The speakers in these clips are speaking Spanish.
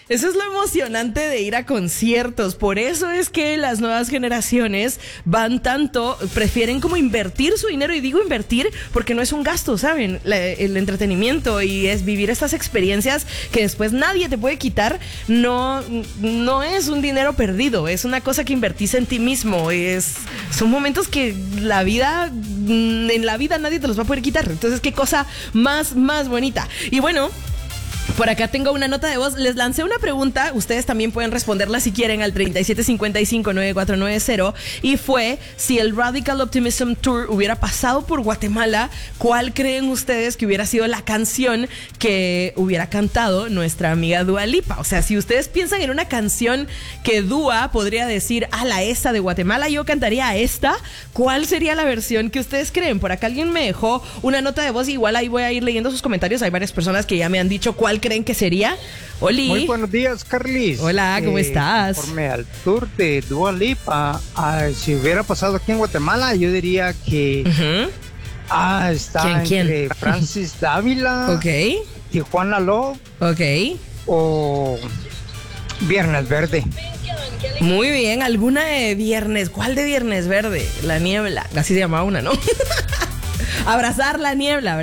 Eso es lo emocionante de ir a conciertos. Por eso es que las nuevas generaciones prefieren como invertir su dinero. Y digo invertir porque no es un gasto, ¿saben? El entretenimiento y es vivir estas experiencias que después nadie te puede quitar. No es un dinero perdido, es una cosa que invertís en ti mismo. Son momentos que en la vida nadie te los va a poder quitar. Entonces, qué cosa más bonita. Y bueno, por acá tengo una nota de voz. Les lancé una pregunta. Ustedes también pueden responderla si quieren al 3755-9490. Y fue, si el Radical Optimism Tour hubiera pasado por Guatemala, ¿cuál creen ustedes que hubiera sido la canción que hubiera cantado nuestra amiga Dua Lipa? O sea, si ustedes piensan en una canción que Dua podría decir, esa de Guatemala, yo cantaría esta, ¿cuál sería la versión que ustedes creen? Por acá alguien me dejó una nota de voz. Igual ahí voy a ir leyendo sus comentarios. Hay varias personas que ya me han dicho cuál creen que sería. Oli. Muy buenos días, Carlis. Hola, ¿cómo estás? Conforme al tour de Dua Lipa, si hubiera pasado aquí en Guatemala, yo diría que está entre Francis Dávila, Tijuana Love, o Viernes Verde. Muy bien, alguna de Viernes. ¿Cuál de Viernes Verde? La Niebla. Así se llamaba una, ¿no? Abrazar la niebla.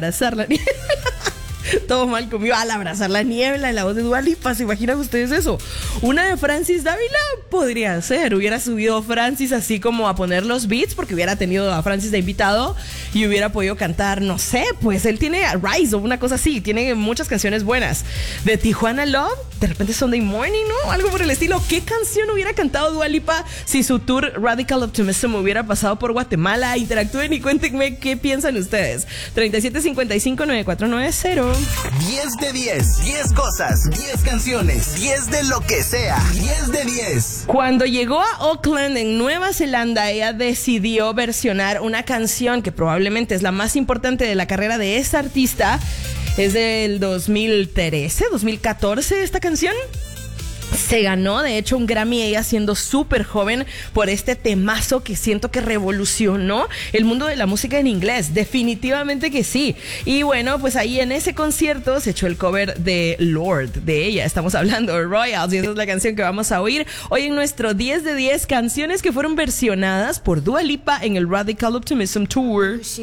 Todo mal conmigo. Al abrazar la niebla en la voz de Dua Lipa. ¿Se imaginan ustedes eso? Una de Francis Dávila podría ser. Hubiera subido Francis así como a poner los beats, porque hubiera tenido a Francis de invitado y hubiera podido cantar, no sé, pues él tiene Rise o una cosa así. Tiene muchas canciones buenas. De Tijuana Love, de repente Sunday Morning, ¿no? Algo por el estilo. ¿Qué canción hubiera cantado Dua Lipa si su tour Radical Optimism hubiera pasado por Guatemala? Interactúen y cuéntenme qué piensan ustedes. 3755-9490. 10 de 10, 10 cosas, 10 canciones, 10 de lo que sea, 10 de 10. Cuando llegó a Auckland, en Nueva Zelanda, ella decidió versionar una canción que probablemente es la más importante de la carrera de esta artista. Es del 2013, 2014 esta canción. Se ganó, de hecho, un Grammy ella siendo súper joven por este temazo que siento que revolucionó el mundo de la música en inglés. Definitivamente que sí. Y bueno, pues ahí en ese concierto se echó el cover de Lord, de ella. Estamos hablando de Royals y esa es la canción que vamos a oír hoy en nuestro 10 de 10 canciones que fueron versionadas por Dua Lipa en el Radical Optimism Tour.